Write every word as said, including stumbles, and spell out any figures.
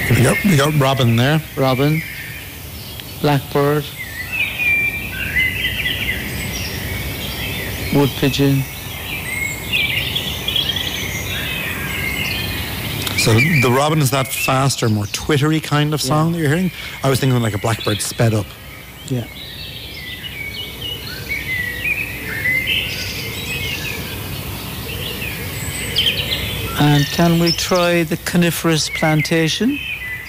We got, we got robin there. Robin, blackbird, wood pigeon. So the robin is that faster, more twittery kind of song Yeah. that you're hearing? I was thinking like a blackbird sped up. Yeah. And can we try the coniferous plantation?